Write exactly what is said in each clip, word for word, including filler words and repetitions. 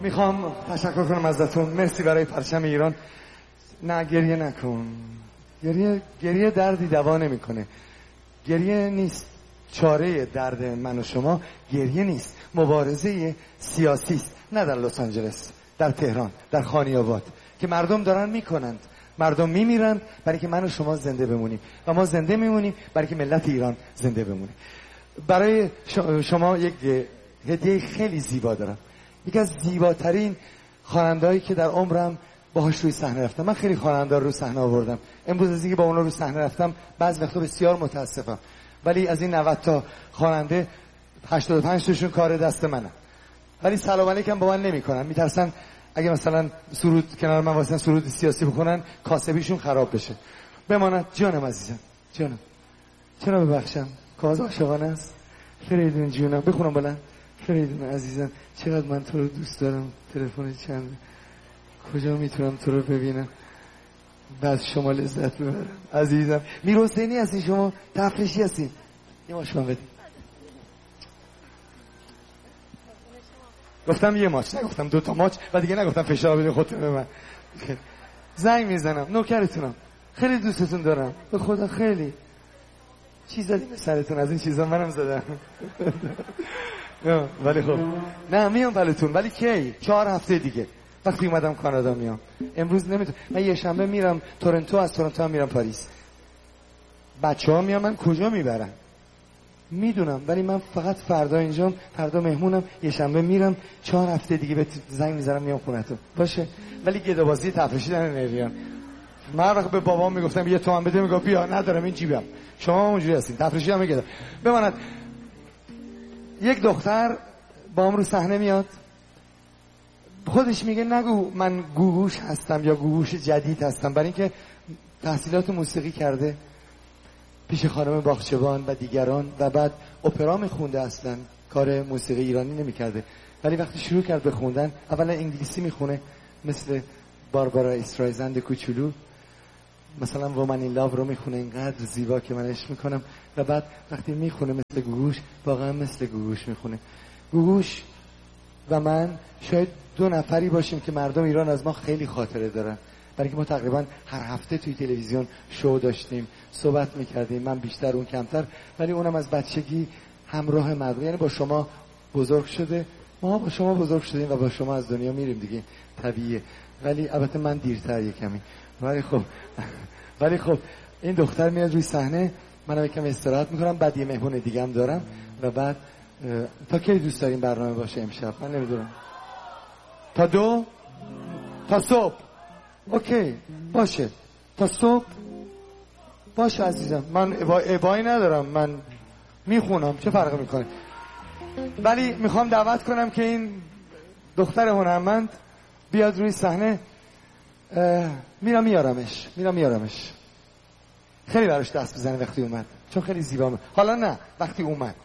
میخوام تشکر کنم ازتون. مرسی برای پرچم ایران. نه گریه نکن. گریه گریه دردی دوا نمیکنه. گریه نیست چاره درد من و شما. گریه نیست مبارزه سیاسی است. نه در لس آنجلس، در تهران، در خانیاباد که مردم دارن میکنند. مردم میمیرند برای که من و شما زنده بمونیم و ما زنده میمونیم برای که ملت ایران زنده بمونه. برای شما یک هدیه خیلی زیبا دارم. یکی از زیباترین خواننده‌هایی که در عمرم باهاش روی صحنه رفتم. من خیلی خواننده رو صحنه آوردم. امروز از اینکه با اونها روی صحنه رفتم بعضی وقتا بسیار متاسفم، ولی از این نود تا خواننده هشتاد و پنج تاشون کار دست منه، ولی سلام علیکم با من نمی‌کنن. میترسن اگه مثلا سرود کنار من واسه سرود سیاسی بخونن کاسبیشون خراب بشه. بماند جانم عزیزم، جانم. چرا ببخشم؟ کاغذ عاشقانه است. فریدون جونم بخونم بلند. فریدون عزیزم چقدر من تو رو دوست دارم. تلفن چنده؟ کجا میتونم تو رو ببینم بعد شما لذت ببرم عزیزم؟ میر حسینی هستی شما؟ تفریشی هستی؟ یه ماش من بدید. گفتم یه ماچ، نگفتم دو تا ماچ و دیگه نگفتم فشار بدین خودتون به من. زنگ میزنم، نوکرتونم، خیلی دوستتون دارم به خدا. خیلی چی زدیم به سرتون؟ از این چیزا منم زدم. ولی خب نه میام بلتون، ولی کی؟ چهار هفته دیگه وقتی اومدم کانادا میام. امروز نمیتونم. من یه شنبه میرم تورنتو، از تورنتو هم میرم پاریس. بچه ها میام من کجا میبرن میدونم، ولی من فقط فردا اینجام، فردا مهمونم، یه شنبه میرم، چهار هفته دیگه به زنگ میزنم میام خونتون باشه. ولی گدابازی تفریشی در نمیام. من وقت به بابام میگفتم یه تومن بده، میگفت بیا ندارم این جیبم. شما اونجوری هستین تفریشی هم میگه. بماند یک دختر با هم رو صحنه میاد، خودش میگه نگو من گوگوش هستم یا گوگوش جدید هستم، برای اینکه تحصیلات موسیقی کرده پیش خانم باغچبان و دیگران و بعد اپرا میخونده. اصلا کار موسیقی ایرانی نمیکرده، ولی وقتی شروع کرد به خوندن اولا انگلیسی میخونه مثل باربارا استرایزند کوچولو، مثلا وومن این لاو رو میخونه اینقدر زیبا که من عشق میکنم، و بعد وقتی میخونه مثل گوگوش واقعا مثل گوگوش میخونه. گوگوش و من شاید دو نفری باشیم که مردم ایران از ما خیلی خاطره دارن، برای که ما تقریبا هر هفته توی تلویزیون شو داشتیم، صحبت میکردیم، من بیشتر اون کمتر، ولی اونم از بچگی همراه مردم، یعنی با شما بزرگ شده، ما با شما بزرگ شدیم و با شما از دنیا میریم دیگه، طبیعیه. ولی البته من دیرتر یه کمی، ولی خب ولی خب این دختر میاد روی صحنه، منم یکم استراحت میکنم، بعد یه مهمون دیگه هم دارم و بعد تا کی دوست داریم برنامه باشه امشب؟ من نمیدونم. تا دو؟ تا صبح؟ اوکی باشه تا صبح باشه عزیزم. من ابایی ندارم، من میخونم، چه فرقی میکنه. ولی میخوام دعوت کنم که این دختر هنرمند بیاد روی صحنه. میرم میارمش میرم میارمش خیلی براش دست بزنه وقتی اومد، چون خیلی زیبا من. حالا نه، وقتی اومد.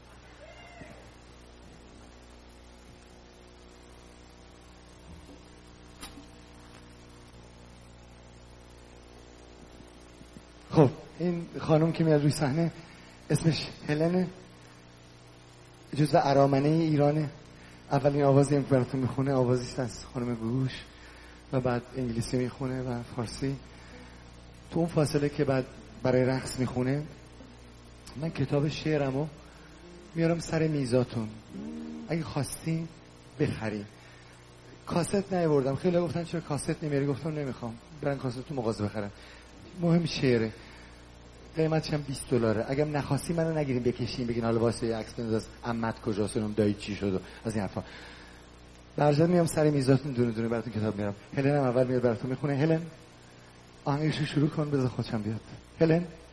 خب این خانم که میاد روی صحنه اسمش هلنه، جزو ارامنه ایرانه. اولین آوازی هم براتون میخونه آوازیست از خانم گوگوش و بعد انگلیسی میخونه و فارسی. تو اون فاصله که بعد برای رقص میخونه، من کتاب شعرمو میارم سر میزاتون، اگه خواستین بخرین. کاست نیاوردم، خیلی گفتن چرا کاست نمیاری، گفتم نمیخوام، برن کاست تو مغازه بخرن. مهم شعره، قیمتش هم بیست دلاره. اگه نخواستی منو نگیریم بکشیم بگین حالا واسه یه عکس بنداز عمت کجاست، اونم دایی چی شد و از این حرفا. برجا میام سر میزاتون دونه دونه براتون کتاب میارم. هلن هم اول میاد براتون میخونه. هلن آهنگشو شروع کن، بذار خودم بیاد. هلن